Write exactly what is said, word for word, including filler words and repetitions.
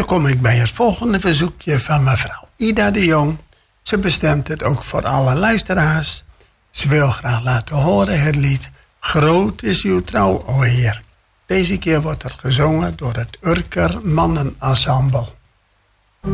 dan kom ik bij het volgende verzoekje van mevrouw Ida de Jong. Ze bestemt het ook voor alle luisteraars. Ze wil graag laten horen het lied Groot is uw trouw, o Heer. Deze keer wordt het gezongen door het Urker Mannenensemble.